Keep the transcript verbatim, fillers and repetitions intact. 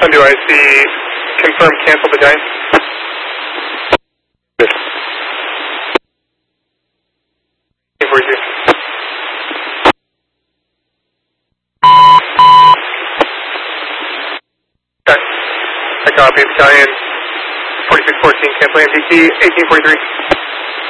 One, do I see confirm cancel the Giant? Yes. eighteen forty-two. Okay. I copy. Giant forty-six fourteen, canceling M P T, eighteen forty-three.